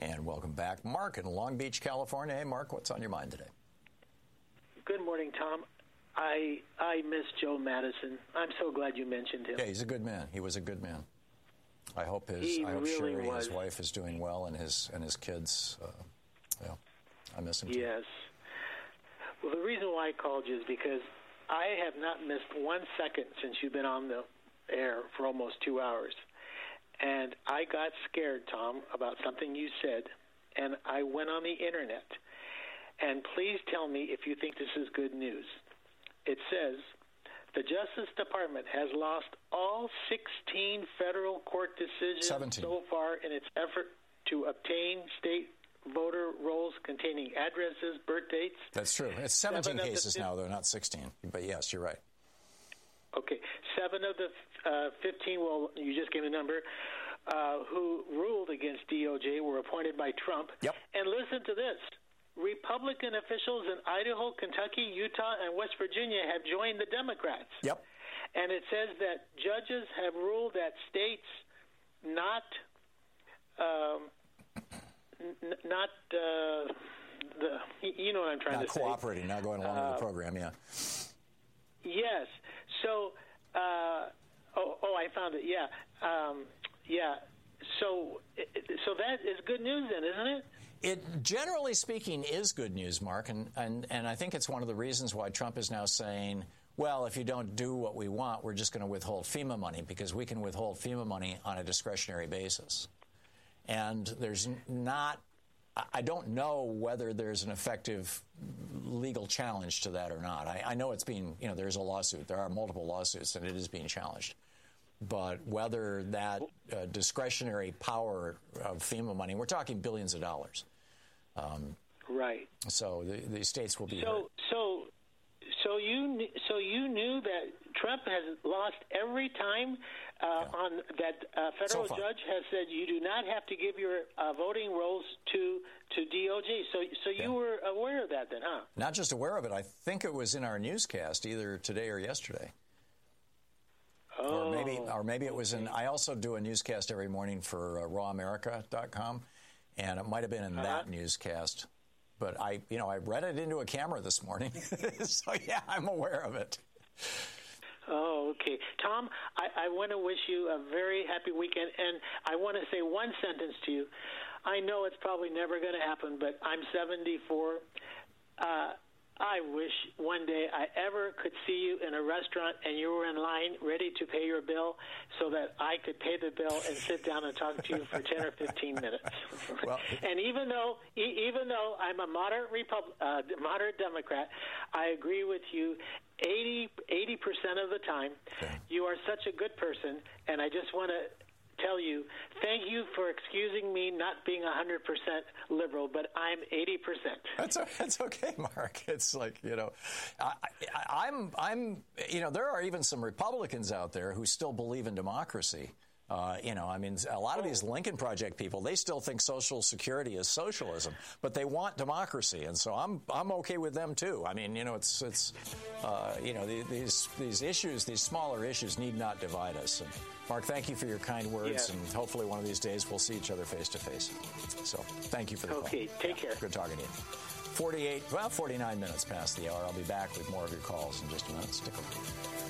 And welcome back, Mark in Long Beach, California. Hey, Mark, what's on your mind today? Good morning, Tom. I miss Joe Madison. I'm so glad you mentioned him. Yeah, he's a good man. He was a good man. I hope really Sherry, was. his wife, is doing well, and his kids. I miss him too. Yes. Well, the reason why I called you is because I have not missed 1 second since you've been on the air for almost 2 hours. And I got scared, Tom, about something you said, and I went on the Internet. And please tell me if you think this is good news. It says, the Justice Department has lost all 16 federal court decisions 17. so far in its effort to obtain state voter rolls containing addresses, birth dates. That's true. It's 17 cases now, though, not 16. But yes, you're right. Okay. 7 of the 15, well, you just gave a number, who ruled against DOJ were appointed by Trump. Yep. And listen to this. Republican officials in Idaho, Kentucky, Utah, and West Virginia have joined the Democrats. Yep. And it says that judges have ruled that states not you know what I'm trying to say. Not cooperating, not going along with the program, yeah. Yes. So, I found it. Yeah. Yeah. So that is good news then, isn't it? It, generally speaking, is good news, Mark, and I think it's one of the reasons why Trump is now saying, well, if you don't do what we want, we're just going to withhold FEMA money, because we can withhold FEMA money on a discretionary basis. And there's not, I don't know whether there's an effective legal challenge to that or not. I know it's being, there's a lawsuit. There are multiple lawsuits, and it is being challenged. But whether that discretionary power of FEMA money, we're talking billions of dollars. Right. So the states will be hurt. So you knew that Trump has lost every time on that federal judge has said you do not have to give your voting rolls to DOJ. So you were aware of that then, huh? Not just aware of it. I think it was in our newscast either today or yesterday. Oh, or maybe it was in. I also do a newscast every morning for rawamerica.com, and it might have been in that newscast. But I read it into a camera this morning, so yeah, I'm aware of it. Oh, okay. Tom, I want to wish you a very happy weekend, and I want to say one sentence to you. I know it's probably never going to happen, but I'm 74. I wish one day I ever could see you in a restaurant and you were in line ready to pay your bill so that I could pay the bill and sit down and talk to you for 10 or 15 minutes. Well, and even though I'm a moderate Democrat, I agree with you 80% of the time. Okay. You are such a good person, and I just want to tell you, thank you for excusing me not being 100% liberal, but I'm 80%. That's okay, Mark. It's like, I'm there are even some Republicans out there who still believe in democracy. A lot of these Lincoln Project people, they still think Social Security is socialism, but they want democracy, and so I'm okay with them too. I mean, it's these issues, these smaller issues, need not divide us. And Mark, thank you for your kind words, and hopefully one of these days we'll see each other face to face. So thank you for the call. Okay, take care. Good talking to you. 49 minutes past the hour. I'll be back with more of your calls in just a minute. Stick around.